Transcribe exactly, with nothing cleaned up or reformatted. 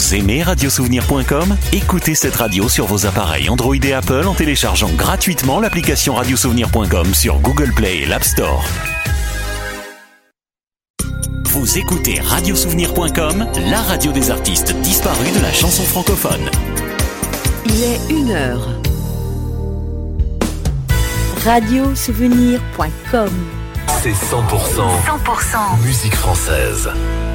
Vous aimez radiosouvenir point com ? Écoutez cette radio sur vos appareils Android et Apple en téléchargeant gratuitement l'application radiosouvenir point com sur Google Play et l'App Store. Vous écoutez radiosouvenir point com, la radio des artistes disparus de la chanson francophone. Il est une heure. radiosouvenir point com. C'est cent pour cent, cent pour cent musique française.